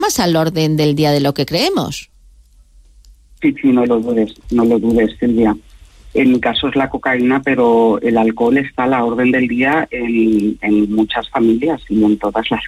más al orden del día de lo que creemos. Sí, no lo dudes, Silvia. En mi caso es la cocaína, pero el alcohol está a la orden del día en muchas familias y en todas las